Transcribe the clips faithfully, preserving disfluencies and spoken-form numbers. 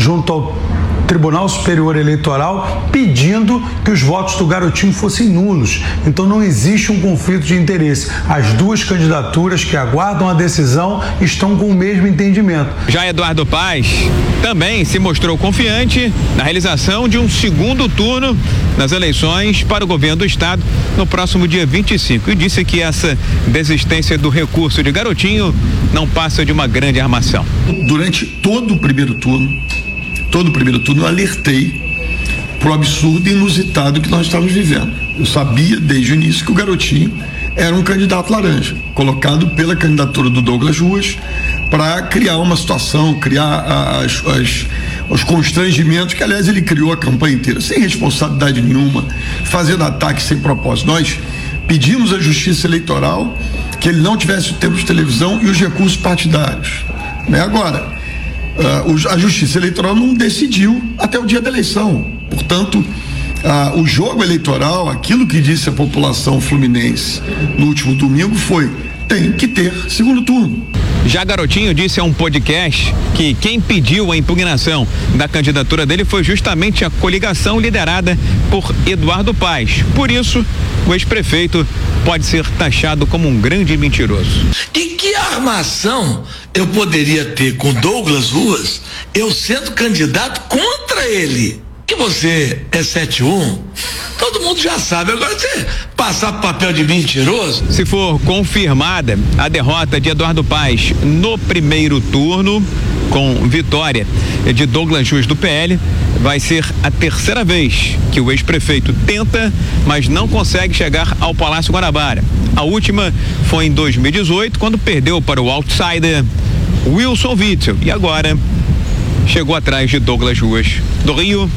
junto ao Tribunal Superior Eleitoral pedindo que os votos do Garotinho fossem nulos. Então não existe um conflito de interesse. As duas candidaturas que aguardam a decisão estão com o mesmo entendimento. Já Eduardo Paes também se mostrou confiante na realização de um segundo turno nas eleições para o governo do estado no próximo dia vinte e cinco e disse que essa desistência do recurso de Garotinho não passa de uma grande armação. Durante todo o primeiro turno, todo o primeiro turno eu alertei pro absurdo e inusitado que nós estávamos vivendo. Eu sabia desde o início que o Garotinho era um candidato laranja, colocado pela candidatura do Douglas Ruas para criar uma situação, criar as, as, os constrangimentos que, aliás, ele criou a campanha inteira, sem responsabilidade nenhuma, fazendo ataques sem propósito. Nós pedimos à Justiça Eleitoral que ele não tivesse o tempo de televisão e os recursos partidários. Né? Agora, Uh, a Justiça Eleitoral não decidiu até o dia da eleição. Portanto, uh, o jogo eleitoral, aquilo que disse a população fluminense no último domingo foi: tem que ter segundo turno. Já Garotinho disse a um podcast que quem pediu a impugnação da candidatura dele foi justamente a coligação liderada por Eduardo Paes. Por isso, o ex-prefeito pode ser taxado como um grande mentiroso. E que armação eu poderia ter com Douglas Ruas, eu sendo candidato contra ele? Que você é sete um, todo mundo já sabe. Agora você passar papel de mentiroso. Se for confirmada a derrota de Eduardo Paes no primeiro turno, com vitória de Douglas Ruas do P L, vai ser a terceira vez que o ex-prefeito tenta, mas não consegue chegar ao Palácio Guanabara. A última foi em dois mil e dezoito, quando perdeu para o outsider Wilson Witzel, e agora chegou atrás de Douglas Ruas do Rio.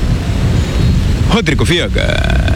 Rodrigo Viega.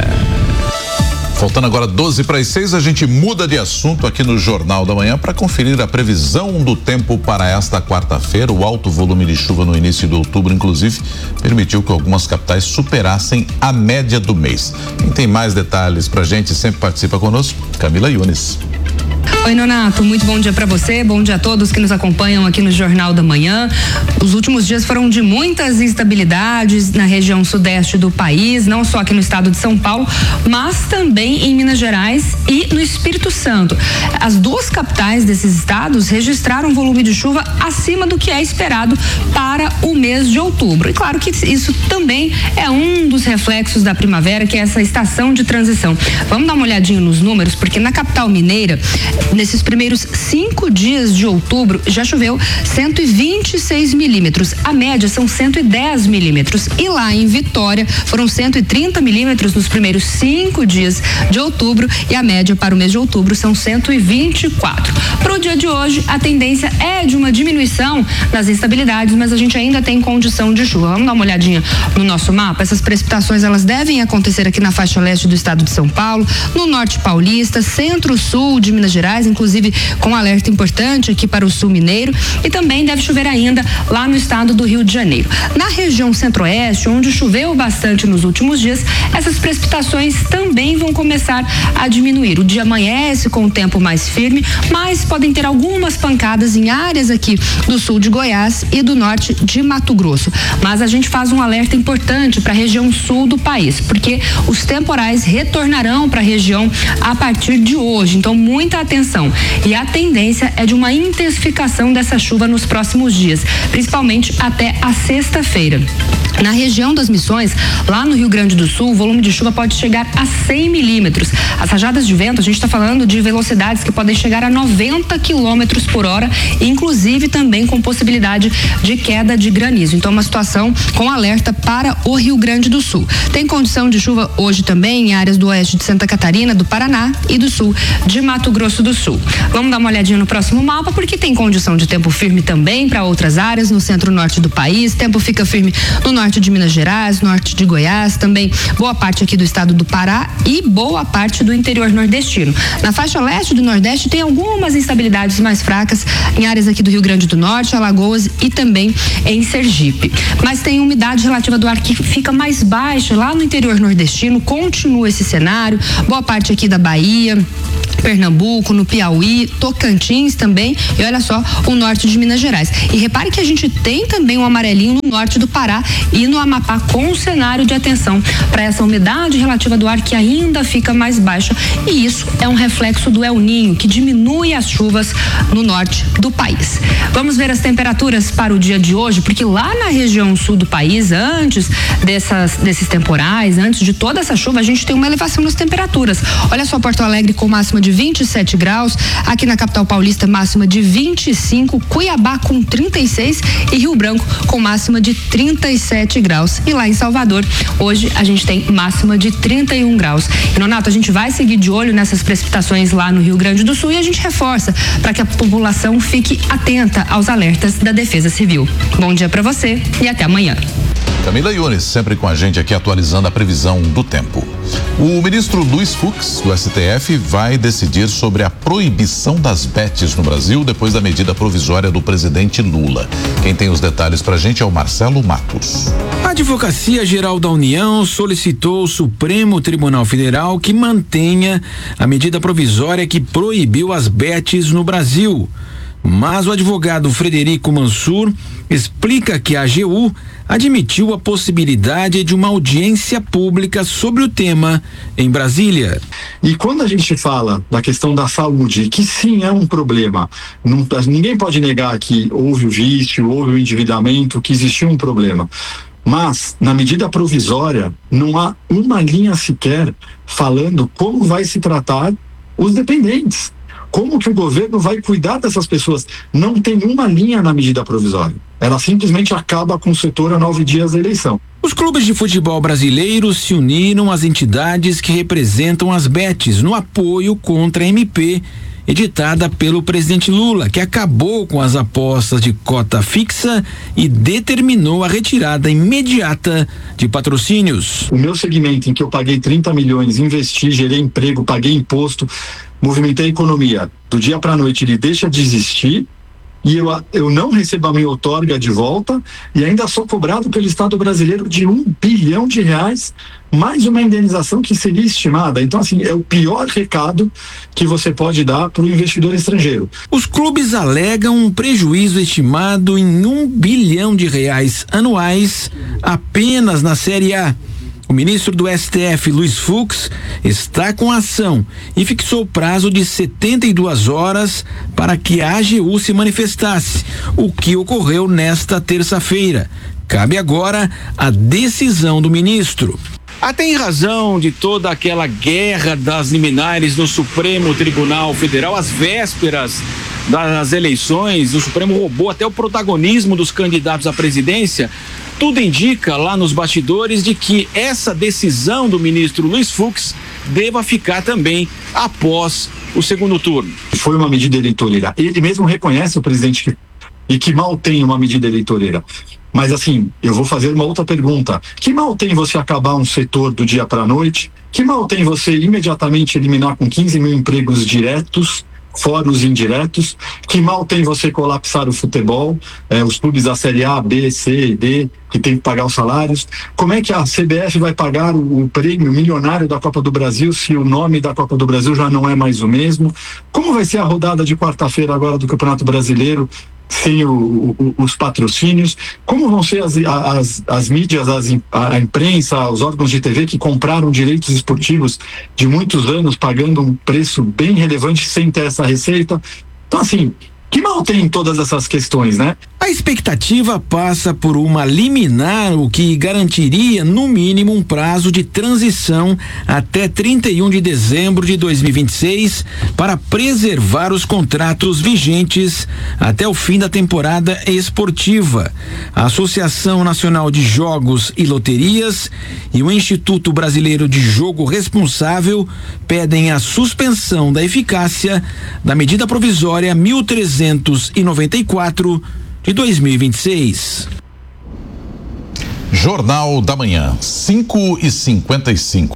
Faltando agora doze para as seis, a gente muda de assunto aqui no Jornal da Manhã para conferir a previsão do tempo para esta quarta-feira. O alto volume de chuva no início de outubro, inclusive, permitiu que algumas capitais superassem a média do mês. Quem tem mais detalhes pra gente sempre participa conosco, Camila Yunes. Oi, Nonato, muito bom dia para você, bom dia a todos que nos acompanham aqui no Jornal da Manhã. Os últimos dias foram de muitas instabilidades na região sudeste do país, não só aqui no estado de São Paulo, mas também em Minas Gerais e no Espírito Santo. As duas capitais desses estados registraram um volume de chuva acima do que é esperado para o mês de outubro. E claro que isso também é um dos reflexos da primavera, que é essa estação de transição. Vamos dar uma olhadinha nos números, porque na capital mineira, nesses primeiros cinco dias de outubro, já choveu cento e vinte e seis milímetros. A média são cento e dez milímetros. E lá em Vitória foram cento e trinta milímetros nos primeiros cinco dias de outubro. E a média para o mês de outubro são cento e vinte e quatro. Para o dia de hoje, a tendência é de uma diminuição das instabilidades, mas a gente ainda tem condição de chuva. Vamos dar uma olhadinha no nosso mapa. Essas precipitações, elas devem acontecer aqui na faixa leste do estado de São Paulo, no norte paulista, centro-sul de Minas Gerais, inclusive com alerta importante aqui para o sul mineiro, e também deve chover ainda lá no estado do Rio de Janeiro. Na região centro-oeste, onde choveu bastante nos últimos dias, essas precipitações também vão começar a diminuir. O dia amanhece com o tempo mais firme, mas podem ter algumas pancadas em áreas aqui do sul de Goiás e do norte de Mato Grosso. Mas a gente faz um alerta importante para a região sul do país, porque os temporais retornarão para a região a partir de hoje. Então, muita atenção. E a tendência é de uma intensificação dessa chuva nos próximos dias, principalmente até a sexta-feira. Na região das Missões, lá no Rio Grande do Sul, o volume de chuva pode chegar a cem milímetros. As rajadas de vento, a gente está falando de velocidades que podem chegar a noventa quilômetros por hora, inclusive também com possibilidade de queda de granizo. Então, uma situação com alerta para o Rio Grande do Sul. Tem condição de chuva hoje também em áreas do oeste de Santa Catarina, do Paraná e do sul de Mato Grosso do Sul. Vamos dar uma olhadinha no próximo mapa, porque tem condição de tempo firme também para outras áreas no centro-norte do país. Tempo fica firme no norte de Minas Gerais, norte de Goiás, também boa parte aqui do estado do Pará e boa parte do interior nordestino. Na faixa leste do Nordeste tem algumas instabilidades mais fracas em áreas aqui do Rio Grande do Norte, Alagoas e também em Sergipe. Mas tem umidade relativa do ar que fica mais baixa lá no interior nordestino, continua esse cenário, boa parte aqui da Bahia, Pernambuco, no Piauí, Tocantins também, e olha só, o norte de Minas Gerais. E repare que a gente tem também um amarelinho no norte do Pará e no Amapá, com cenário de atenção para essa umidade relativa do ar que ainda fica mais baixa, e isso é um reflexo do El Ninho, que diminui as chuvas no norte do país. Vamos ver as temperaturas para o dia de hoje, porque lá na região sul do país, antes dessas, desses temporais, antes de toda essa chuva, a gente tem uma elevação nas temperaturas. Olha só, Porto Alegre com máxima de vinte e sete graus, aqui na capital paulista máxima de vinte e cinco, Cuiabá com trinta e seis e Rio Branco com máxima de trinta e sete graus. E lá em Salvador, hoje a gente tem máxima de trinta e um graus. E, Nonato, a gente vai seguir de olho nessas precipitações lá no Rio Grande do Sul e a gente reforça para que a população fique atenta aos alertas da Defesa Civil. Bom dia para você e até amanhã. Camila Yunes, sempre com a gente aqui atualizando a previsão do tempo. O ministro Luiz Fux, do S T F, vai decidir sobre a proibição das bets no Brasil depois da medida provisória do presidente Lula. Quem tem os detalhes pra gente é o Marcelo Matos. A Advocacia Geral da União solicitou ao Supremo Tribunal Federal que mantenha a medida provisória que proibiu as bets no Brasil. Mas o advogado Frederico Mansur explica que a AGU admitiu a possibilidade de uma audiência pública sobre o tema em Brasília. E quando a gente fala da questão da saúde, que sim é um problema, não, ninguém pode negar que houve o vício, houve o endividamento, que existiu um problema. Mas, na medida provisória, não há uma linha sequer falando como vai se tratar os dependentes. Como que o governo vai cuidar dessas pessoas? Não tem uma linha na medida provisória. Ela simplesmente acaba com o setor a nove dias da eleição. Os clubes de futebol brasileiros se uniram às entidades que representam as bets no apoio contra a M P, editada pelo presidente Lula, que acabou com as apostas de cota fixa e determinou a retirada imediata de patrocínios. O meu segmento, em que eu paguei trinta milhões, investi, gerei emprego, paguei imposto, movimentei a economia, do dia para a noite ele deixa de existir e eu, eu não recebo a minha outorga de volta e ainda sou cobrado pelo Estado brasileiro de um bilhão de reais, mais uma indenização que seria estimada. Então, assim, é o pior recado que você pode dar para o investidor estrangeiro. Os clubes alegam um prejuízo estimado em um bilhão de reais anuais apenas na Série A. O ministro do S T F, Luiz Fux, está com a ação e fixou o prazo de setenta e duas horas para que a AGU se manifestasse, o que ocorreu nesta terça-feira. Cabe agora a decisão do ministro. Até em razão de toda aquela guerra das liminares no Supremo Tribunal Federal, às vésperas das eleições, o Supremo roubou até o protagonismo dos candidatos à presidência. Tudo indica lá nos bastidores de que essa decisão do ministro Luiz Fux deva ficar também após o segundo turno. Foi uma medida eleitoreira. Ele mesmo reconhece, o presidente, que, e que mal tem uma medida eleitoreira. Mas assim, eu vou fazer uma outra pergunta. Que mal tem você acabar um setor do dia para a noite? Que mal tem você imediatamente eliminar com quinze mil empregos diretos, fora os indiretos? Que mal tem você colapsar o futebol, eh, os clubes da Série A, B, C e D, que tem que pagar os salários? Como é que a C B F vai pagar o, o prêmio milionário da Copa do Brasil se o nome da Copa do Brasil já não é mais o mesmo? Como vai ser a rodada de quarta-feira agora do Campeonato Brasileiro sem o, o, os patrocínios? Como vão ser as, as, as mídias, as, a imprensa, os órgãos de T V que compraram direitos esportivos de muitos anos, pagando um preço bem relevante sem ter essa receita? Então, assim, que mal tem todas essas questões, né? A expectativa passa por uma liminar, o que garantiria, no mínimo, um prazo de transição até trinta e um de dezembro de dois mil e vinte e seis para preservar os contratos vigentes até o fim da temporada esportiva. A Associação Nacional de Jogos e Loterias e o Instituto Brasileiro de Jogo Responsável pedem a suspensão da eficácia da medida provisória mil trezentos e noventa e quatro de dois mil e vinte e seis. Jornal da Manhã, cinco e cinquenta e cinco.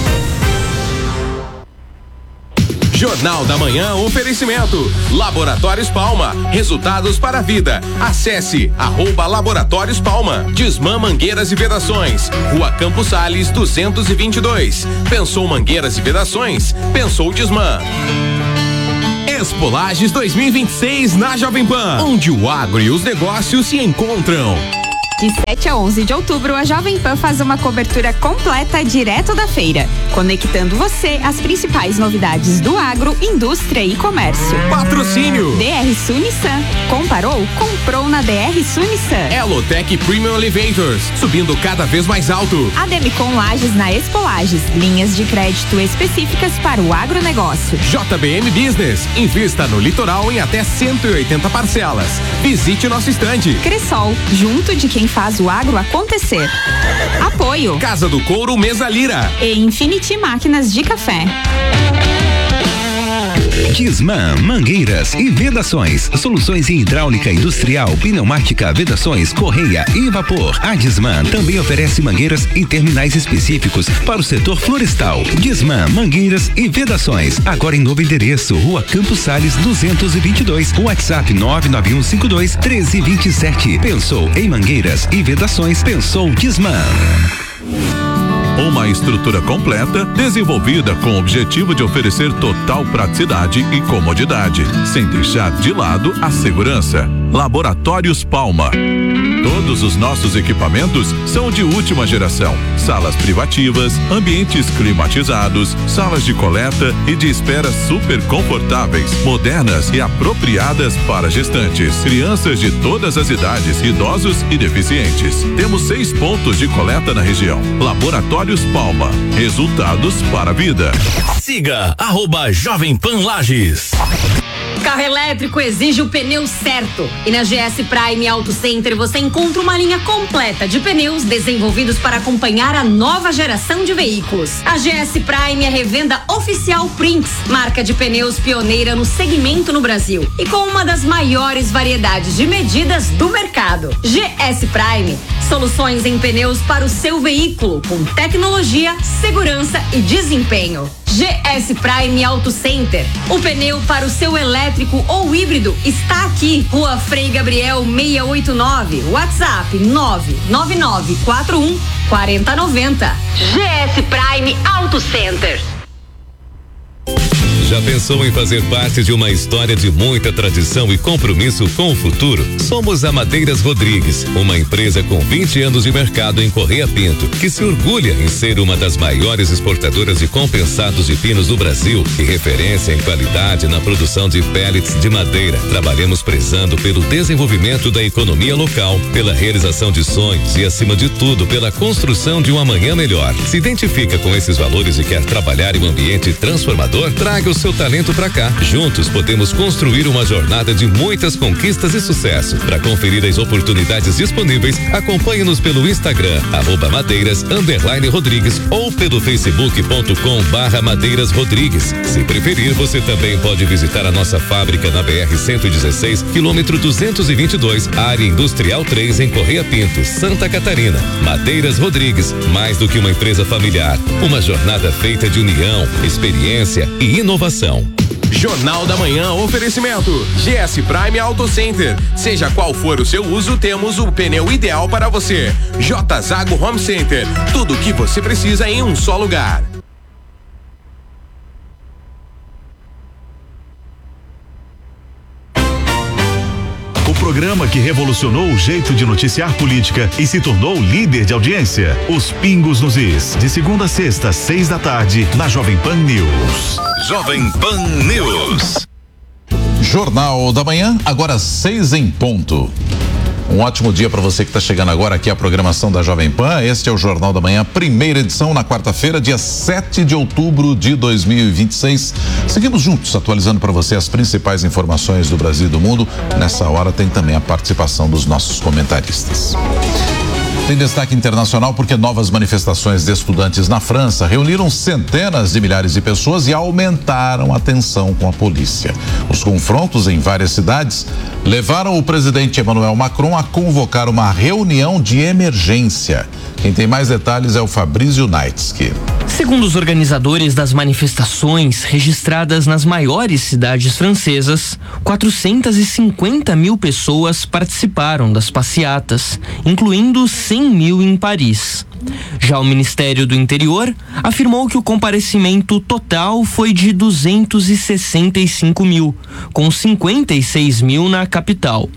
Jornal da Manhã, oferecimento Laboratórios Palma, resultados para a vida. Acesse arroba Laboratórios Palma. Desmã Mangueiras e Vedações, Rua Campos Sales duzentos e vinte e dois. Pensou Mangueiras e Vedações? Pensou Desmã. Expo Lages dois mil e vinte e seis na Jovem Pan, onde o agro e os negócios se encontram. De sete a onze de outubro, a Jovem Pan faz uma cobertura completa direto da feira, conectando você às principais novidades do agro, indústria e comércio. Patrocínio. D R Sul Nissan. Comparou? Comprou na D R Sul Nissan. Elotec Premium Elevators, subindo cada vez mais alto. Ademicon Lages na Expo Lages, linhas de crédito específicas para o agronegócio. J B M Business, invista no litoral em até cento e oitenta parcelas. Visite nosso estande. Cressol, junto de quem faz o agro acontecer. Apoio. Casa do Couro Mesa Lira. E Infinity Máquinas de Café. Disman, mangueiras e vedações. Soluções em hidráulica industrial, pneumática, vedações, correia e vapor. A Disman também oferece mangueiras e terminais específicos para o setor florestal. Disman, mangueiras e vedações. Agora em novo endereço, Rua Campos Sales duzentos e vinte e dois. WhatsApp nove nove um cinco dois um três dois sete. Pensou em mangueiras e vedações? Pensou Disman. Uma estrutura completa, desenvolvida com o objetivo de oferecer total praticidade e comodidade, sem deixar de lado a segurança. Laboratórios Palma. Todos os nossos equipamentos são de última geração. Salas privativas, ambientes climatizados, salas de coleta e de espera super confortáveis, modernas e apropriadas para gestantes, crianças de todas as idades, idosos e deficientes. Temos seis pontos de coleta na região. Laboratórios Palma. Resultados para a vida. Siga arroba Jovem Pan Lages. Carro elétrico exige o pneu certo. E na G S Prime Auto Center você encontra uma linha completa de pneus desenvolvidos para acompanhar a nova geração de veículos. A G S Prime é revenda oficial Prinks, marca de pneus pioneira no segmento no Brasil e com uma das maiores variedades de medidas do mercado. G S Prime, soluções em pneus para o seu veículo com tecnologia, segurança e desempenho. G S Prime Auto Center. O pneu para o seu elétrico ou híbrido está aqui. Rua Frei Gabriel seiscentos e oitenta e nove. WhatsApp nove nove nove quatro um quatro zero nove zero. G S Prime Auto Center. Já pensou em fazer parte de uma história de muita tradição e compromisso com o futuro? Somos a Madeiras Rodrigues, uma empresa com vinte anos de mercado em Correia Pinto, que se orgulha em ser uma das maiores exportadoras de compensados de pinos do Brasil e referência em qualidade na produção de pellets de madeira. Trabalhamos prezando pelo desenvolvimento da economia local, pela realização de sonhos e, acima de tudo, pela construção de um amanhã melhor. Se identifica com esses valores e quer trabalhar em um ambiente transformador? Traga o seu talento pra cá. Juntos podemos construir uma jornada de muitas conquistas e sucesso. Para conferir as oportunidades disponíveis, acompanhe-nos pelo Instagram, arroba Madeiras underline Rodrigues ou pelo facebook ponto com barra Madeiras Rodrigues. Se preferir, você também pode visitar a nossa fábrica na B R cento e dezesseis, quilômetro duzentos e vinte e dois, área industrial três, em Correia Pinto, Santa Catarina. Madeiras Rodrigues, mais do que uma empresa familiar, uma jornada feita de união, experiência e inovação. Jornal da Manhã, oferecimento G S Prime Auto Center. Seja qual for o seu uso, temos o pneu ideal para você. J Zago Home Center, tudo o que você precisa em um só lugar. O programa que revolucionou o jeito de noticiar política e se tornou líder de audiência. Os Pingos nos Is, de segunda a sexta, seis da tarde, na Jovem Pan News. Jovem Pan News. Jornal da Manhã, agora seis em ponto. Um ótimo dia para você que está chegando agora aqui à programação da Jovem Pan. Este é o Jornal da Manhã, primeira edição, na quarta-feira, dia sete de outubro de dois mil e vinte e seis. Seguimos juntos, atualizando para você as principais informações do Brasil e do mundo. Nessa hora tem também a participação dos nossos comentaristas. Tem destaque internacional porque novas manifestações de estudantes na França reuniram centenas de milhares de pessoas e aumentaram a tensão com a polícia. Os confrontos em várias cidades levaram o presidente Emmanuel Macron a convocar uma reunião de emergência. Quem tem mais detalhes é o Fabrício Naitsky. Segundo os organizadores das manifestações registradas nas maiores cidades francesas, quatrocentas e cinquenta mil pessoas participaram das passeatas, incluindo cem mil em Paris. Já o Ministério do Interior afirmou que o comparecimento total foi de duzentos e sessenta e cinco mil, com cinquenta e seis mil na capital. Os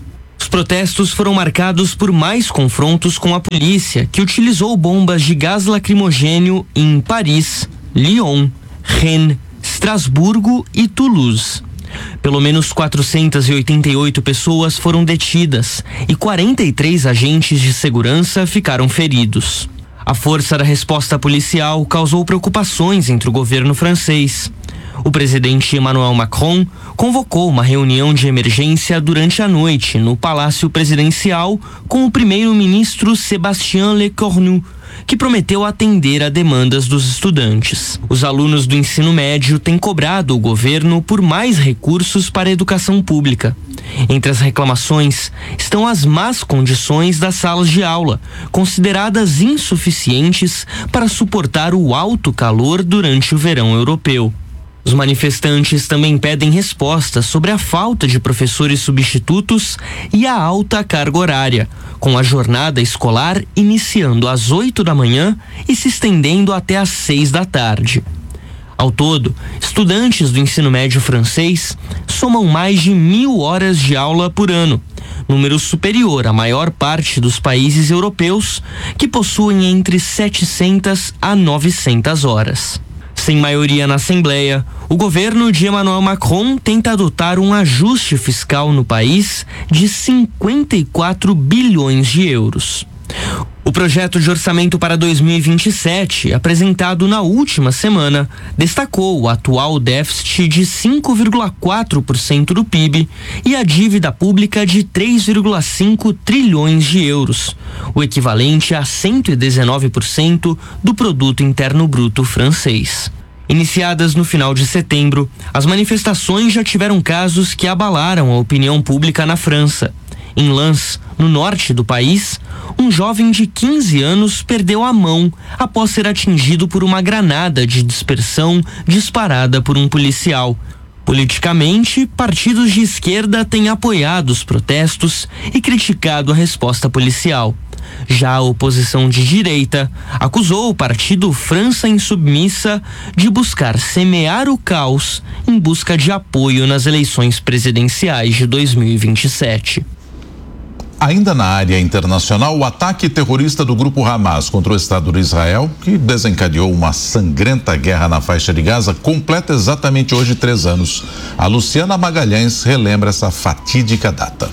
protestos foram marcados por mais confrontos com a polícia, que utilizou bombas de gás lacrimogênio em Paris, Lyon, Rennes, Estrasburgo e Toulouse. Pelo menos quatrocentas e oitenta e oito pessoas foram detidas e quarenta e três agentes de segurança ficaram feridos. A força da resposta policial causou preocupações entre o governo francês. O presidente Emmanuel Macron convocou uma reunião de emergência durante a noite no Palácio Presidencial com o primeiro-ministro Sébastien Lecornu, que prometeu atender a demandas dos estudantes. Os alunos do ensino médio têm cobrado o governo por mais recursos para a educação pública. Entre as reclamações estão as más condições das salas de aula, consideradas insuficientes para suportar o alto calor durante o verão europeu. Os manifestantes também pedem respostas sobre a falta de professores substitutos e a alta carga horária, com a jornada escolar iniciando às oito da manhã e se estendendo até às seis da tarde. Ao todo, estudantes do ensino médio francês somam mais de mil horas de aula por ano, número superior à maior parte dos países europeus, que possuem entre setecentas a novecentas horas. Sem maioria na Assembleia, o governo de Emmanuel Macron tenta adotar um ajuste fiscal no país de cinquenta e quatro bilhões de euros. O projeto de orçamento para dois mil e vinte e sete, apresentado na última semana, destacou o atual déficit de cinco vírgula quatro por cento do P I B e a dívida pública de três vírgula cinco trilhões de euros, o equivalente a cento e dezenove por cento do produto interno bruto francês. Iniciadas no final de setembro, as manifestações já tiveram casos que abalaram a opinião pública na França. Em Lens, no norte do país, um jovem de quinze anos perdeu a mão após ser atingido por uma granada de dispersão disparada por um policial. Politicamente, partidos de esquerda têm apoiado os protestos e criticado a resposta policial. Já a oposição de direita acusou o partido França Insubmissa de buscar semear o caos em busca de apoio nas eleições presidenciais de dois mil e vinte e sete. Ainda na área internacional, o ataque terrorista do grupo Hamas contra o Estado de Israel, que desencadeou uma sangrenta guerra na faixa de Gaza, completa exatamente hoje três anos. A Luciana Magalhães relembra essa fatídica data.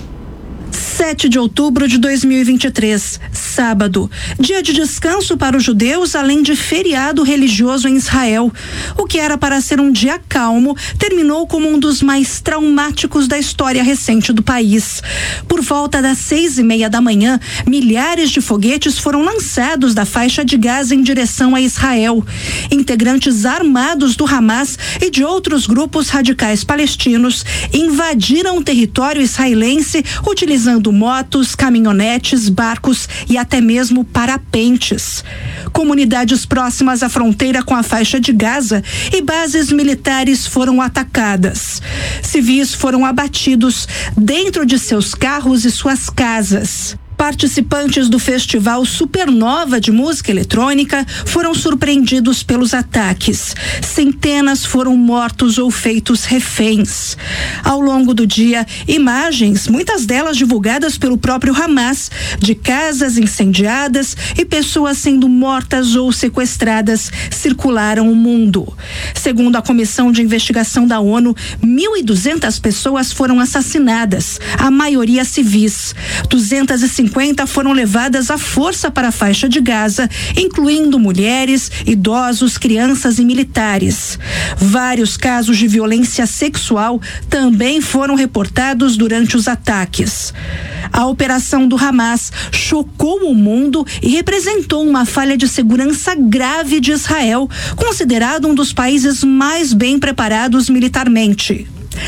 sete de outubro de dois mil e vinte e três, sábado, dia de descanso para os judeus, além de feriado religioso em Israel. O que era para ser um dia calmo, terminou como um dos mais traumáticos da história recente do país. Por volta das seis e meia da manhã, milhares de foguetes foram lançados da faixa de Gaza em direção a Israel. Integrantes armados do Hamas e de outros grupos radicais palestinos invadiram o território israelense utilizando motos, caminhonetes, barcos e até mesmo parapentes. Comunidades próximas à fronteira com a faixa de Gaza e bases militares foram atacadas. Civis foram abatidos dentro de seus carros e suas casas. Participantes do festival Supernova de música eletrônica foram surpreendidos pelos ataques. Centenas foram mortos ou feitos reféns. Ao longo do dia, imagens, muitas delas divulgadas pelo próprio Hamas, de casas incendiadas e pessoas sendo mortas ou sequestradas, circularam o mundo. Segundo a Comissão de Investigação da ONU, mil e duzentas pessoas foram assassinadas, a maioria civis. duzentas e cinquenta foram levadas à força para a faixa de Gaza, incluindo mulheres, idosos, crianças e militares. Vários casos de violência sexual também foram reportados durante os ataques. A operação do Hamas chocou o mundo e representou uma falha de segurança grave de Israel, considerado um dos países mais bem preparados militarmente.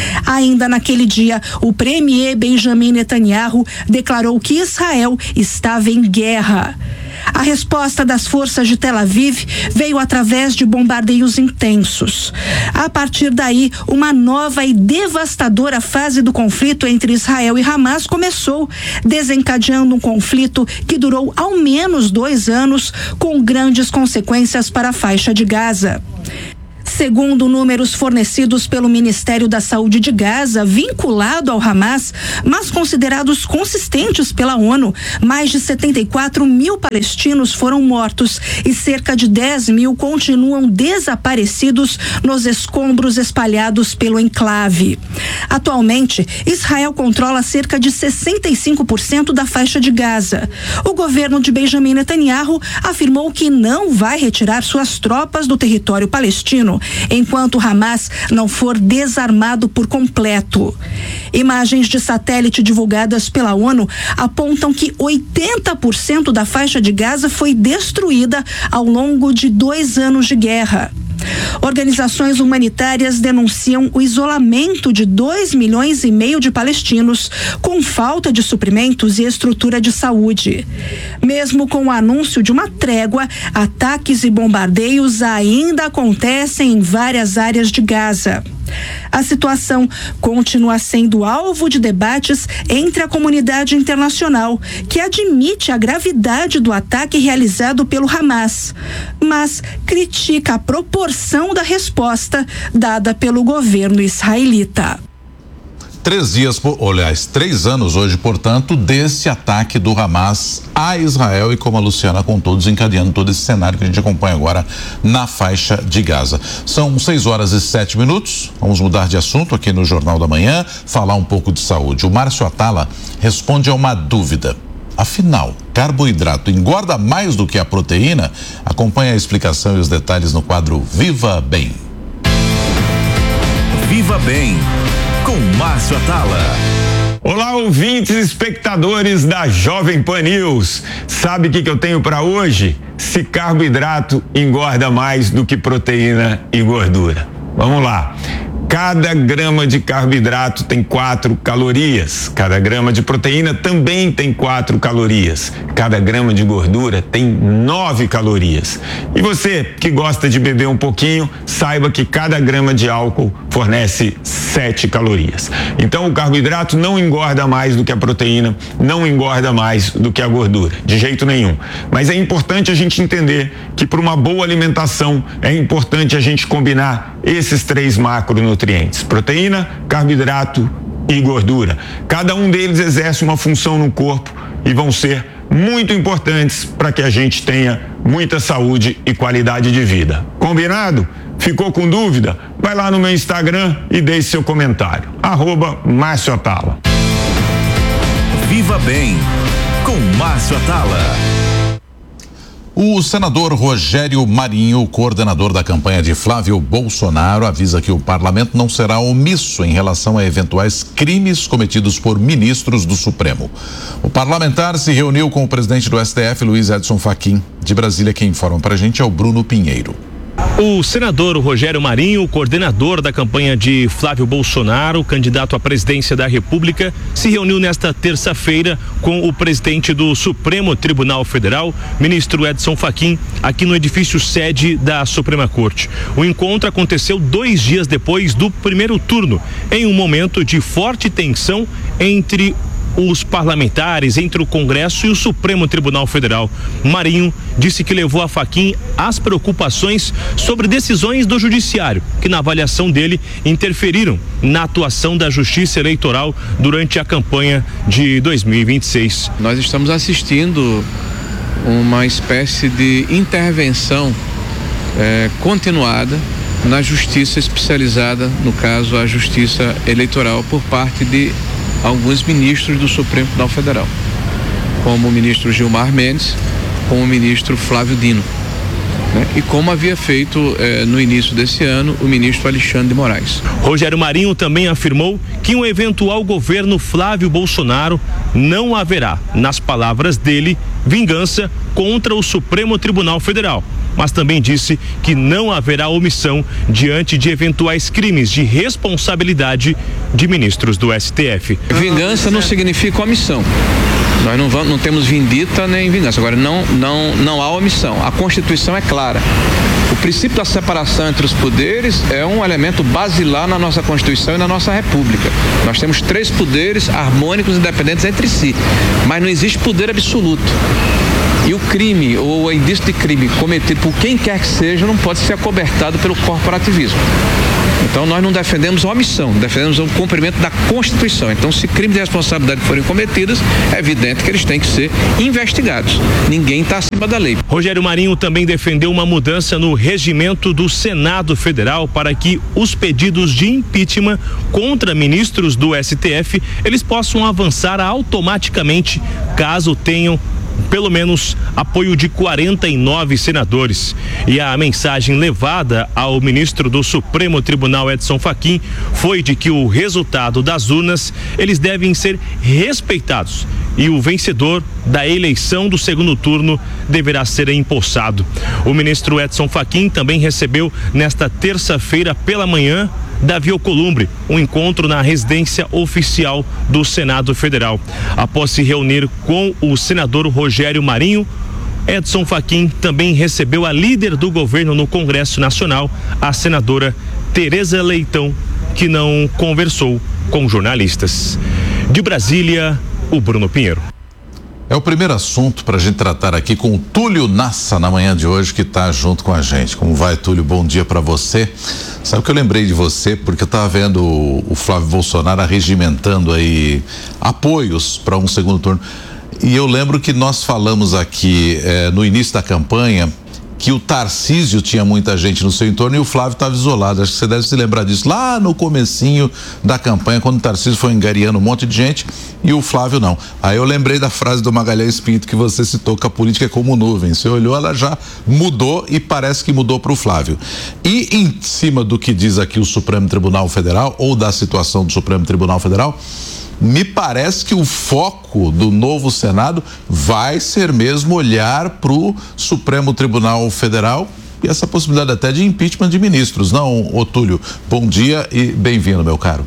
Ainda naquele dia, o premier Benjamin Netanyahu declarou que Israel estava em guerra. A resposta das forças de Tel Aviv veio através de bombardeios intensos. A partir daí, uma nova e devastadora fase do conflito entre Israel e Hamas começou, desencadeando um conflito que durou ao menos dois anos, com grandes consequências para a faixa de Gaza. Segundo números fornecidos pelo Ministério da Saúde de Gaza, vinculado ao Hamas, mas considerados consistentes pela ONU, mais de setenta e quatro mil palestinos foram mortos e cerca de dez mil continuam desaparecidos nos escombros espalhados pelo enclave. Atualmente, Israel controla cerca de sessenta e cinco por cento da faixa de Gaza. O governo de Benjamin Netanyahu afirmou que não vai retirar suas tropas do território palestino enquanto o Hamas não for desarmado por completo. Imagens de satélite divulgadas pela ONU apontam que oitenta por cento da faixa de Gaza foi destruída ao longo de dois anos de guerra. Organizações humanitárias denunciam o isolamento de dois milhões e meio de palestinos com falta de suprimentos e estrutura de saúde. Mesmo com o anúncio de uma trégua, ataques e bombardeios ainda acontecem em várias áreas de Gaza. A situação continua sendo alvo de debates entre a comunidade internacional, que admite a gravidade do ataque realizado pelo Hamas, mas critica a proporção da resposta dada pelo governo israelita. Três dias, por, aliás, três anos hoje, portanto, desse ataque do Hamas a Israel e, como a Luciana contou, desencadeando todo esse cenário que a gente acompanha agora na faixa de Gaza. São seis horas e sete minutos. Vamos mudar de assunto aqui no Jornal da Manhã, falar um pouco de saúde. O Márcio Atala responde a uma dúvida. Afinal, carboidrato engorda mais do que a proteína? Acompanhe a explicação e os detalhes no quadro Viva Bem. Viva Bem, com Márcio Atala. Olá, ouvintes e espectadores da Jovem Pan News. Sabe o que, que eu tenho para hoje? Se carboidrato engorda mais do que proteína e gordura. Vamos lá. Cada grama de carboidrato tem quatro calorias. Cada grama de proteína também tem quatro calorias. Cada grama de gordura tem nove calorias. E você que gosta de beber um pouquinho, saiba que cada grama de álcool fornece sete calorias. Então o carboidrato não engorda mais do que a proteína, não engorda mais do que a gordura, de jeito nenhum. Mas é importante a gente entender que para uma boa alimentação é importante a gente combinar esses três macronutrientes: proteína, carboidrato e gordura. Cada um deles exerce uma função no corpo e vão ser muito importantes para que a gente tenha muita saúde e qualidade de vida. Combinado? Ficou com dúvida? Vai lá no meu Instagram e deixe seu comentário. Arroba Márcio Atala. Viva Bem, com Márcio Atala. O senador Rogério Marinho, coordenador da campanha de Flávio Bolsonaro, avisa que o parlamento não será omisso em relação a eventuais crimes cometidos por ministros do Supremo. O parlamentar se reuniu com o presidente do S T F, Luiz Edson Fachin. De Brasília, quem informa pra gente é o Bruno Pinheiro. O senador Rogério Marinho, coordenador da campanha de Flávio Bolsonaro, candidato à presidência da República, se reuniu nesta terça-feira com o presidente do Supremo Tribunal Federal, ministro Edson Fachin, aqui no edifício sede da Suprema Corte. O encontro aconteceu dois dias depois do primeiro turno, em um momento de forte tensão entre os parlamentares, entre o Congresso e o Supremo Tribunal Federal. Marinho disse que levou a Fachin às preocupações sobre decisões do Judiciário, que na avaliação dele interferiram na atuação da Justiça Eleitoral durante a campanha de dois mil e vinte e seis. Nós estamos assistindo uma espécie de intervenção eh, continuada na Justiça especializada, no caso a Justiça Eleitoral, por parte de alguns ministros do Supremo Tribunal Federal, como o ministro Gilmar Mendes, como o ministro Flávio Dino, né? E como havia feito eh, no início desse ano o ministro Alexandre de Moraes. Rogério Marinho também afirmou que um eventual governo Flávio Bolsonaro não haverá, nas palavras dele, vingança contra o Supremo Tribunal Federal, mas também disse que não haverá omissão diante de eventuais crimes de responsabilidade de ministros do S T F. Vingança não significa omissão. Nós não, vamos, não temos vindita nem vingança. Agora, não, não, não há omissão. A Constituição é clara. O princípio da separação entre os poderes é um elemento basilar na nossa Constituição e na nossa República. Nós temos três poderes harmônicos e independentes entre si, mas não existe poder absoluto. E o crime ou o indício de crime cometido por quem quer que seja não pode ser acobertado pelo corporativismo. Então nós não defendemos a omissão, defendemos o cumprimento da Constituição. Então, se crimes de responsabilidade forem cometidos, é evidente que eles têm que ser investigados. Ninguém está acima da lei. Rogério Marinho também defendeu uma mudança no regimento do Senado Federal para que os pedidos de impeachment contra ministros do S T F, eles possam avançar automaticamente caso tenham pelo menos apoio de quarenta e nove senadores. E a mensagem levada ao ministro do Supremo Tribunal, Edson Fachin, foi de que o resultado das urnas, eles devem ser respeitados e o vencedor da eleição do segundo turno deverá ser empossado. O ministro Edson Fachin também recebeu nesta terça-feira pela manhã Davi Alcolumbre, um encontro na residência oficial do Senado Federal. Após se reunir com o senador Rogério Marinho, Edson Fachin também recebeu a líder do governo no Congresso Nacional, a senadora Tereza Leitão, que não conversou com jornalistas. De Brasília, o Bruno Pinheiro. É o primeiro assunto para a gente tratar aqui com o Túlio Nassa na manhã de hoje, que está junto com a gente. Como vai, Túlio? Bom dia para você. Sabe que eu lembrei de você porque eu estava vendo o, o Flávio Bolsonaro arregimentando aí apoios para um segundo turno. E eu lembro que nós falamos aqui eh, no início da campanha que o Tarcísio tinha muita gente no seu entorno e o Flávio estava isolado. Acho que você deve se lembrar disso lá no comecinho da campanha, quando o Tarcísio foi engariando um monte de gente e o Flávio não. Aí eu lembrei da frase do Magalhães Pinto que você citou, que a política é como nuvem. Você olhou, ela já mudou e parece que mudou para o Flávio. E em cima do que diz aqui o Supremo Tribunal Federal, ou da situação do Supremo Tribunal Federal, me parece que o foco do novo Senado vai ser mesmo olhar para o Supremo Tribunal Federal e essa possibilidade até de impeachment de ministros. Não, Otúlio, bom dia e bem-vindo, meu caro.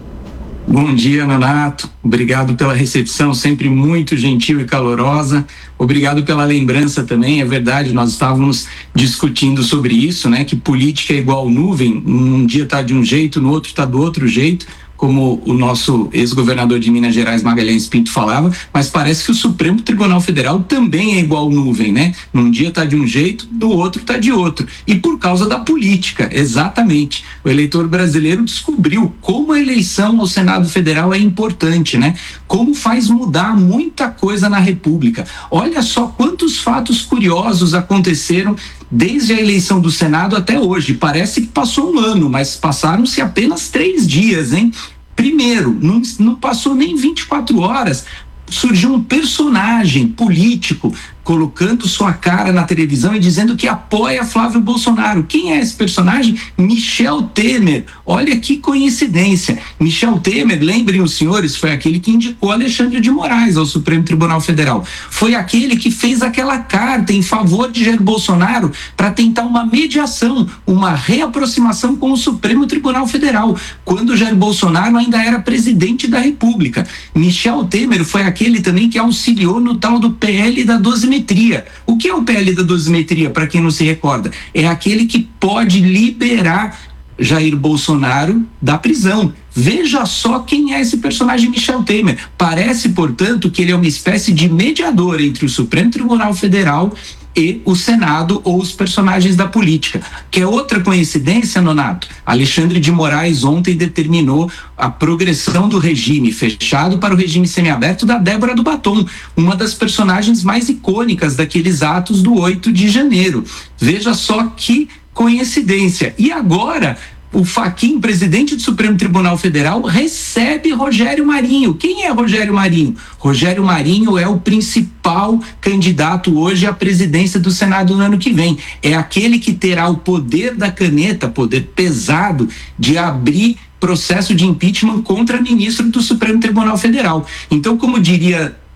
Bom dia, Nonato. Obrigado pela recepção, sempre muito gentil e calorosa. Obrigado pela lembrança também. É verdade, nós estávamos discutindo sobre isso, né? Que política é igual nuvem. Um dia está de um jeito, no outro está do outro jeito, como o nosso ex-governador de Minas Gerais, Magalhães Pinto, falava, mas parece que o Supremo Tribunal Federal também é igual nuvem, né? Num dia tá de um jeito, no outro tá de outro. E por causa da política, exatamente. O eleitor brasileiro descobriu como a eleição ao Senado Federal é importante, né? Como faz mudar muita coisa na República. Olha só quantos fatos curiosos aconteceram desde a eleição do Senado até hoje. Parece que passou um ano, mas passaram-se apenas três dias, hein? Primeiro, não, não passou nem vinte e quatro horas, surgiu um personagem político colocando sua cara na televisão e dizendo que apoia Flávio Bolsonaro. Quem é esse personagem? Michel Temer. Olha que coincidência. Michel Temer, lembrem os senhores, foi aquele que indicou Alexandre de Moraes ao Supremo Tribunal Federal. Foi aquele que fez aquela carta em favor de Jair Bolsonaro para tentar uma mediação, uma reaproximação com o Supremo Tribunal Federal, quando Jair Bolsonaro ainda era presidente da República. Michel Temer foi aquele também que auxiliou no tal do P L da dosimetria. O que é o P L da dosimetria, para quem não se recorda? É aquele que pode liberar Jair Bolsonaro da prisão. Veja só quem é esse personagem Michel Temer. Parece, portanto, que ele é uma espécie de mediador entre o Supremo Tribunal Federal e o Senado, ou os personagens da política. Que é outra coincidência, Nonato? Alexandre de Moraes ontem determinou a progressão do regime fechado para o regime semiaberto da Débora do Batom, uma das personagens mais icônicas daqueles atos do oito de janeiro. Veja só que coincidência. E agora o Fachin, presidente do Supremo Tribunal Federal, recebe Rogério Marinho. Quem é Rogério Marinho? Rogério Marinho é o principal candidato hoje à presidência do Senado no ano que vem. É aquele que terá o poder da caneta, poder pesado, de abrir processo de impeachment contra ministro do Supremo Tribunal Federal. Então, como diria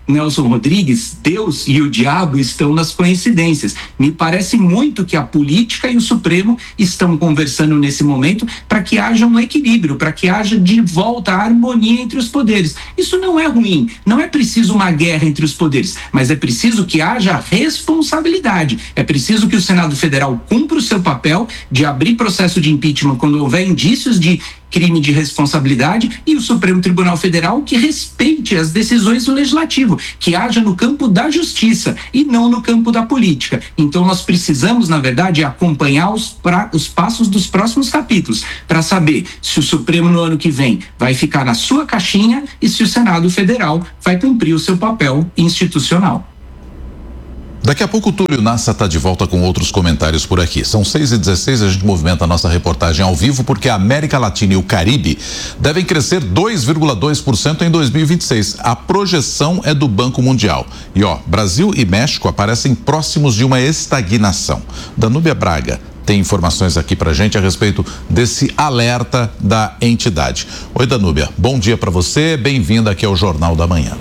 Nelson Rodrigues, Deus e o diabo estão nas coincidências. Me parece muito que a política e o Supremo estão conversando nesse momento para que haja um equilíbrio, para que haja de volta a harmonia entre os poderes. Isso não é ruim, não é preciso uma guerra entre os poderes, mas é preciso que haja responsabilidade. É preciso que o Senado Federal cumpra o seu papel de abrir processo de impeachment quando houver indícios de crime de responsabilidade, e o Supremo Tribunal Federal que respeite as decisões do Legislativo, que haja no campo da justiça e não no campo da política. Então nós precisamos, na verdade, acompanhar os, pra, os passos dos próximos capítulos para saber se o Supremo no ano que vem vai ficar na sua caixinha e se o Senado Federal vai cumprir o seu papel institucional. Daqui a pouco o Túlio Nassa está de volta com outros comentários por aqui. São seis e dezesseis, a gente movimenta a nossa reportagem ao vivo porque a América Latina e o Caribe devem crescer dois vírgula dois por cento em dois mil e vinte e seis. A projeção é do Banco Mundial. E ó, Brasil e México aparecem próximos de uma estagnação. Danúbia Braga tem informações aqui pra gente a respeito desse alerta da entidade. Oi, Danúbia, bom dia para você, bem-vinda aqui ao Jornal da Manhã.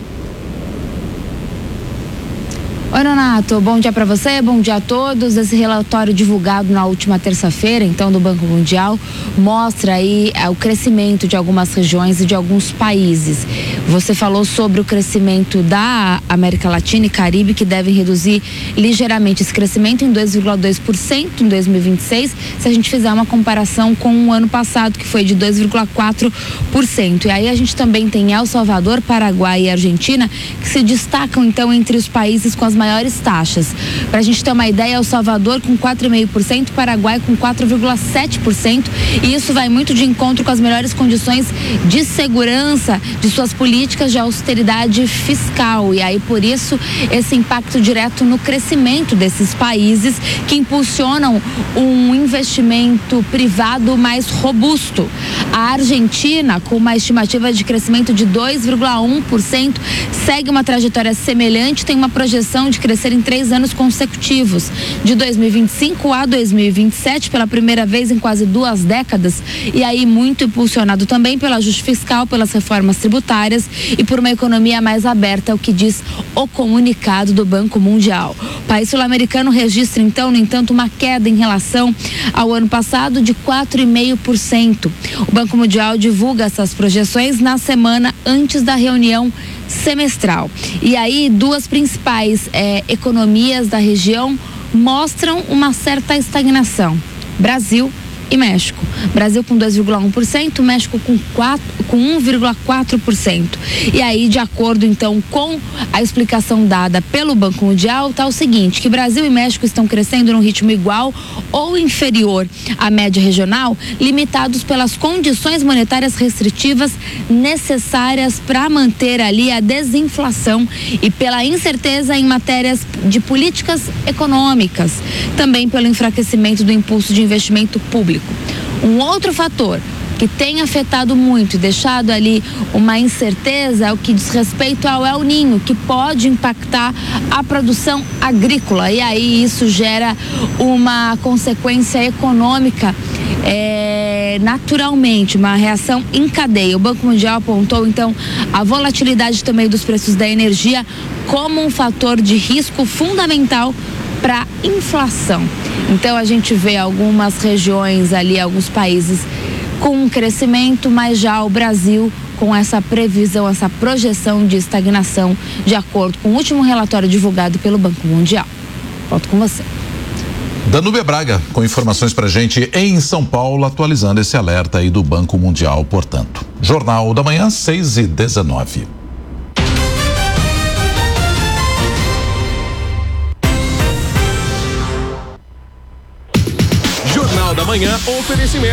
Oi, Nonato, bom dia para você, bom dia a todos. Esse relatório divulgado na última terça-feira, então, do Banco Mundial, mostra aí é, o crescimento de algumas regiões e de alguns países. Você falou sobre o crescimento da América Latina e Caribe, que devem reduzir ligeiramente esse crescimento em dois vírgula dois por cento em dois mil e vinte e seis, se a gente fizer uma comparação com o ano passado, que foi de dois vírgula quatro por cento. E aí a gente também tem El Salvador, Paraguai e Argentina, que se destacam, então, entre os países com as maiores taxas. Para a gente ter uma ideia, El Salvador com quatro vírgula cinco por cento, Paraguai com quatro vírgula sete por cento, e isso vai muito de encontro com as melhores condições de segurança de suas políticas de austeridade fiscal, e aí por isso esse impacto direto no crescimento desses países que impulsionam um investimento privado mais robusto. A Argentina, com uma estimativa de crescimento de dois vírgula um por cento, segue uma trajetória semelhante, tem uma projeção de crescer em três anos consecutivos, de dois mil e vinte e cinco a dois mil e vinte e sete, pela primeira vez em quase duas décadas, e aí muito impulsionado também pelo ajuste fiscal, pelas reformas tributárias e por uma economia mais aberta, o que diz o comunicado do Banco Mundial. O país sul-americano registra, então, no entanto, uma queda em relação ao ano passado de quatro vírgula cinco por cento. O Banco Mundial divulga essas projeções na semana antes da reunião semestral. E aí, duas principais eh, economias da região mostram uma certa estagnação: Brasil e México. Brasil com dois vírgula um por cento, México com, com um vírgula quatro por cento. E aí, de acordo então com a explicação dada pelo Banco Mundial, está o seguinte, que Brasil e México estão crescendo num ritmo igual ou inferior à média regional, limitados pelas condições monetárias restritivas necessárias para manter ali a desinflação e pela incerteza em matérias de políticas econômicas, também pelo enfraquecimento do impulso de investimento público. Um outro fator que tem afetado muito e deixado ali uma incerteza é o que diz respeito ao El Niño, que pode impactar a produção agrícola, e aí isso gera uma consequência econômica é, naturalmente, uma reação em cadeia. O Banco Mundial apontou então a volatilidade também dos preços da energia como um fator de risco fundamental para inflação. Então a gente vê algumas regiões ali, alguns países com um crescimento, mas já o Brasil com essa previsão, essa projeção de estagnação, de acordo com o último relatório divulgado pelo Banco Mundial. Volto com você. Danúbia Braga, com informações pra gente em São Paulo, atualizando esse alerta aí do Banco Mundial, portanto. Jornal da Manhã, seis e dezenove. Jornal da Manhã, oferecimento.